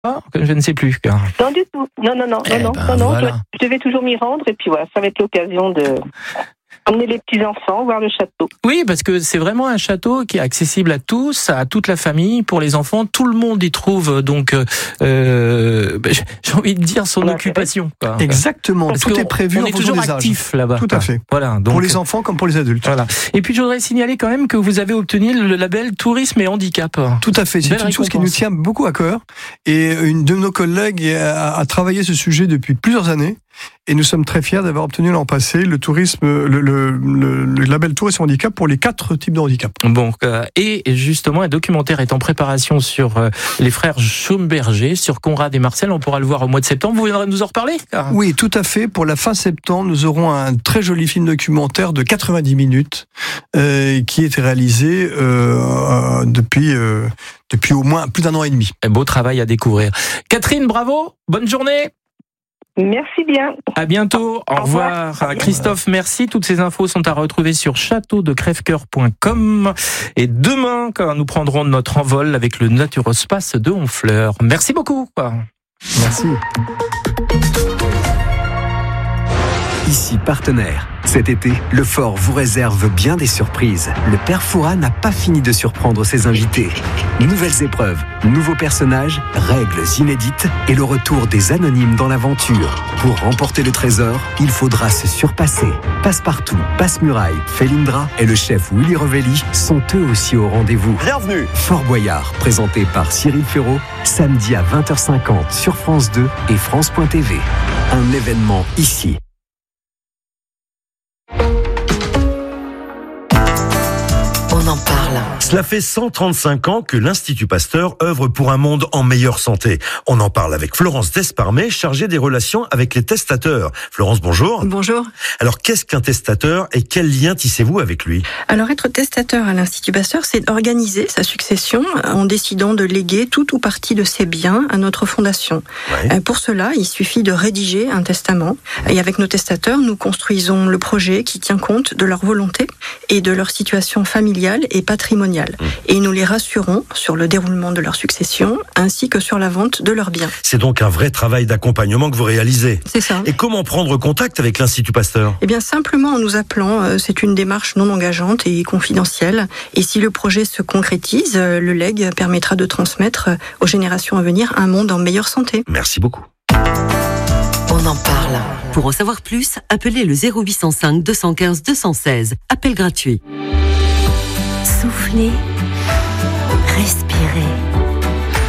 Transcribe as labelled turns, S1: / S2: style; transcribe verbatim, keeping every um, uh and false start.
S1: Je ne sais plus.
S2: Non du tout. Non, non, non,
S1: eh
S2: non,
S1: ben,
S2: non, non.
S1: voilà.
S2: Je, je devais toujours m'y rendre et puis voilà, ça va être l'occasion de emmener les petits-enfants, voir le château.
S1: Oui, parce que c'est vraiment un château qui est accessible à tous, à toute la famille, pour les enfants. Tout le monde y trouve donc, euh, j'ai envie de dire, son
S2: Ouais,
S1: occupation. Quoi.
S3: Exactement,
S1: Parce
S3: tout
S1: qu'on-
S3: est prévu
S1: on
S3: en
S1: est
S3: fonction
S1: toujours
S3: des âges.
S1: actif là-bas.
S3: Tout à fait.
S1: Voilà, donc,
S3: Pour les enfants comme pour les adultes.
S1: Voilà. Et puis je voudrais signaler quand même que vous avez obtenu le label Tourisme et Handicap.
S3: Tout à fait, c'est
S1: Belle
S3: une chose qui nous
S1: récompense.
S3: tient beaucoup à cœur. Et une de nos collègues a, a travaillé ce sujet depuis plusieurs années. Et nous sommes très fiers d'avoir obtenu l'an passé le tourisme, le, le, le, le label Tourisme et Handicap pour les quatre types de handicap.
S1: Bon, euh, et justement, un documentaire est en préparation sur euh, les frères Schomberger, sur Conrad et Marcel. On pourra le voir au mois de septembre. Vous viendrez nous en reparler?
S3: Oui, tout à fait. Pour la fin septembre, nous aurons un très joli film documentaire de quatre-vingt-dix minutes euh, qui est réalisé euh, depuis, euh, depuis au moins plus d'un an et demi.
S1: Un beau travail à découvrir. Catherine, bravo, bonne journée.
S2: Merci bien.
S1: À bientôt. Au,
S2: Au
S1: revoir.
S2: revoir.
S1: Christophe, merci. Toutes ces infos sont à retrouver sur château de crèvecoeur point com. Et demain, quand nous prendrons notre envol avec le Naturospace de Honfleur. Merci beaucoup.
S3: Merci.
S4: Ici Partenaire. Cet été, le Fort vous réserve bien des surprises. Le Père Fouras n'a pas fini de surprendre ses invités. Nouvelles épreuves, nouveaux personnages, règles inédites et le retour des anonymes dans l'aventure. Pour remporter le trésor, il faudra se surpasser. Passepartout, Passe-Muraille, Felindra et le chef Willy Revelli sont eux aussi au rendez-vous.
S5: Bienvenue.
S4: Fort Boyard, présenté par Cyril Ferraud, samedi à vingt heures cinquante sur France deux et France point T V. Un événement ici.
S6: On en parle.
S5: Cela fait cent trente-cinq ans que l'Institut Pasteur œuvre pour un monde en meilleure santé. On en parle avec Florence Desparmet, chargée des relations avec les testateurs. Florence, bonjour.
S7: Bonjour.
S5: Alors, qu'est-ce qu'un testateur et quel lien tissez-vous avec lui?
S7: Alors, être testateur à l'Institut Pasteur, c'est organiser sa succession en décidant de léguer tout ou partie de ses biens à notre fondation.
S5: Ouais.
S7: Pour cela, il suffit de rédiger un testament. Et avec nos testateurs, nous construisons le projet qui tient compte de leur volonté et de leur situation familiale et patrimoniale. Mmh. Et nous les rassurons sur le déroulement de leur succession ainsi que sur la vente de leurs biens.
S5: C'est donc un vrai travail d'accompagnement que vous réalisez.
S7: C'est ça.
S5: Et comment prendre contact avec l'Institut Pasteur?
S7: Eh bien, simplement en nous appelant. C'est une démarche non engageante et confidentielle. Et si le projet se concrétise, le legs permettra de transmettre aux générations à venir un monde en meilleure santé.
S5: Merci beaucoup.
S6: On en parle. Pour en savoir plus, appelez le zéro huit cent cinq deux cent quinze deux cent seize. Appel gratuit.
S8: Soufflez, respirez.